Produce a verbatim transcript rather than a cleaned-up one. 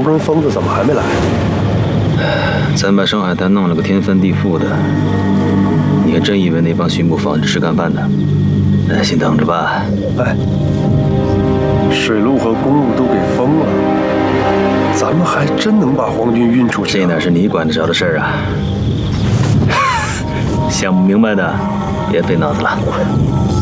不然疯子怎么还没来？ 咱把上海滩弄了个天翻地覆的，你还真以为那帮巡捕房只吃干饭的？耐心等着吧。 哎，水路和公路都给封了，咱们还真能把皇军运出去？ 这哪是你管得着的事儿啊！想不明白的，别费脑子了。